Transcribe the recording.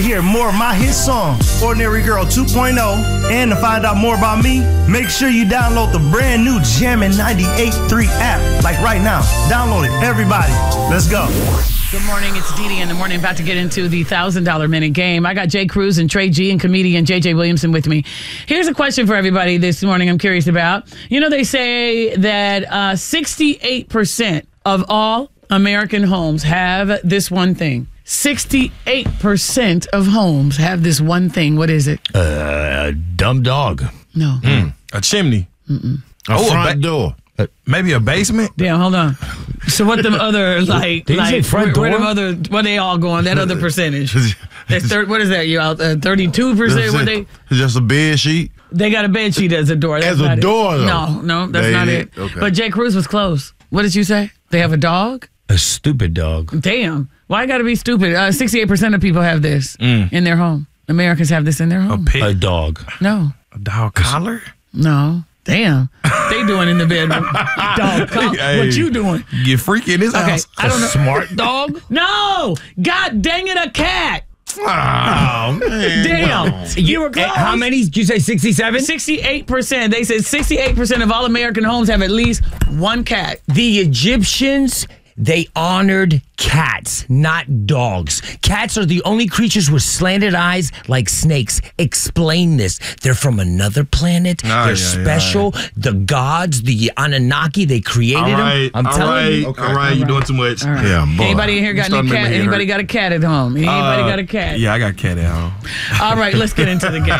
to hear more of my hit song, Ordinary Girl 2.0, and to find out more about me, make sure you download the brand new Jammin' 98.3 app, like right now. Download it, everybody. Let's go. Good morning, it's Dee Dee in the morning, about to get into the $1,000 minute game. I got Jay Cruz and Trey G and comedian JJ Williamson with me. Here's a question for everybody this morning I'm curious about. You know, they say that 68% of all American homes have this one thing. 68% of homes have this one thing. What is it? Dumb dog. No. A chimney. A front door. Maybe a basement. Damn, hold on. So what them other Did you say front where door? them other, where they all going? That other percentage. That's what is that? You out 32%? What they Just a bed sheet. They got a bed sheet as a door. That's As a not it. door, though. No, that's They not did. it. Okay. But Jay Cruz was close. What did you say? They have a dog? A stupid dog. Damn. Why got to be stupid? 68% of people have this in their home. Americans have this in their A home. pig. A dog. No. A dog collar. No. Damn. They doing in the bedroom. Dog. Hey. What you doing? Get freaky in this Okay. house. I don't know. Smart dog? No. God dang it, a cat. Oh, man. Damn. You were close. How many did you say? 67? 68%. They said 68% of all American homes have at least one cat. The Egyptians, they honored cats, not dogs. Cats are the only creatures with slanted eyes like snakes. Explain this. They're from another planet. They're special. The gods, the Anunnaki, they created them. I'm telling you. All right, you're doing too much. Yeah, boy. Anybody in here got any cat? Anybody got a cat at home? Anybody got a cat? Yeah, I got cat at home. All right, let's get into the game.